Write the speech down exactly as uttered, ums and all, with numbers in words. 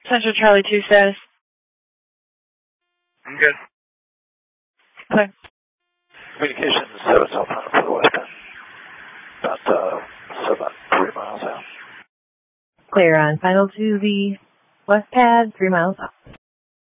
Central Charlie two status. I'm good. Okay. Communications seven South Mountain for the westbound. About uh, seven, three miles out. Clear on final to the west pad, three miles out.